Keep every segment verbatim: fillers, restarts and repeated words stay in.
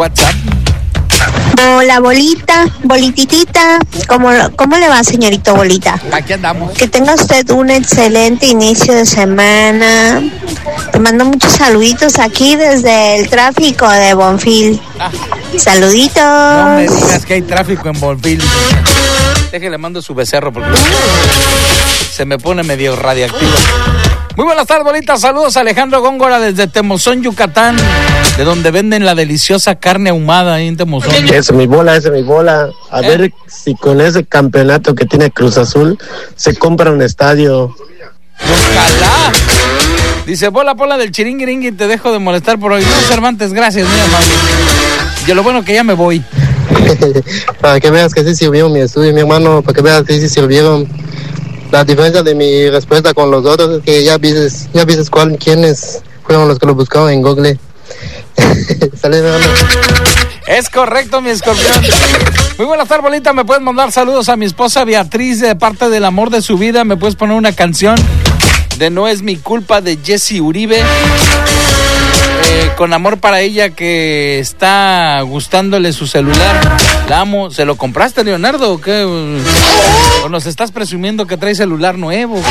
WhatsApp. Hola, Bolita, Bolititita, ¿cómo, ¿cómo le va, señorito Bolita? Aquí andamos. Que tenga usted un excelente inicio de semana. Te mando muchos saluditos aquí desde el tráfico de Bonfil. Ah. Saluditos. No me digas que hay tráfico en Bonfil. Déjale, mando su becerro porque se me pone medio radioactivo. Muy buenas tardes, Bolita. Saludos a Alejandro Góngora desde Temozón, Yucatán, de donde venden la deliciosa carne ahumada ahí en Temozón. Esa es mi bola, esa es mi bola. A ¿Eh? ver si con ese campeonato que tiene Cruz Azul se compra un estadio. Ojalá. Dice, bola, bola del chiringuiringui, te dejo de molestar por hoy. No, Cervantes, gracias, muy amable. Y lo bueno que ya me voy. Para que veas que sí sirvió mi estudio, mi hermano, para que veas que sí sirvieron. La diferencia de mi respuesta con los otros es que ya viste, ya viste cuál, quiénes fueron los que lo buscaban en Google. Sale, hermano. Es correcto, mi escorpión. Muy buenas tardes, Bolita. Me puedes mandar saludos a mi esposa Beatriz de parte del amor de su vida. Me puedes poner una canción de No es mi culpa de Jesse Uribe. Eh, con amor para ella que está gustándole su celular. La amo. ¿Se lo compraste, Leonardo, o qué? ¿O nos estás presumiendo que trae celular nuevo?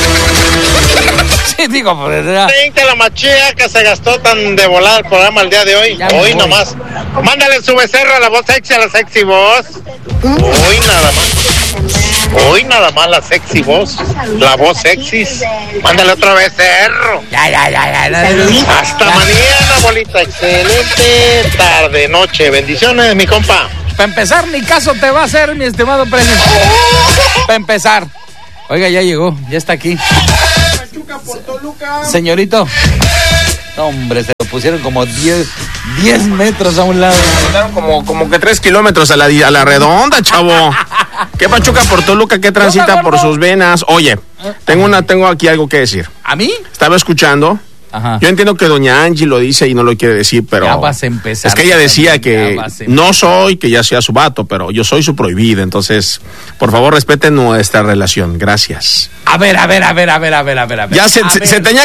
Sí, digo, pues... Veinte la machía que se gastó tan de volada el programa el día de hoy. Hoy nomás. Mándale su becerro a la voz sexy, a la sexy voz. Hoy nada más. Hoy nada más la sexy voz. La voz sexy. Mándale otro becerro. Ya, ya, ya, ya. Hasta ya. Mañana, Bolita. Excelente tarde, noche. Bendiciones, mi compa. Para empezar, ni caso te va a hacer, mi estimado presidente. Para empezar. Oiga, ya llegó, ya está aquí. Señorito. No, hombre, se lo pusieron como diez metros a un lado. Como, como que tres kilómetros a la, a la redonda, chavo. ¿Qué Pachuca por Toluca? ¿Qué transita por sus venas? Oye, tengo una, tengo aquí algo que decir. ¿A mí? Estaba escuchando. Ajá. Yo entiendo que doña Angie lo dice y no lo quiere decir, pero... Ya vas a empezar. Es que ella decía que no soy, que ya sea su vato, pero yo soy su prohibida. Entonces, por favor, respeten nuestra relación. Gracias. A ver, a ver, a ver, a ver, a ver, a ver. Ya se, a se, ver. se tenía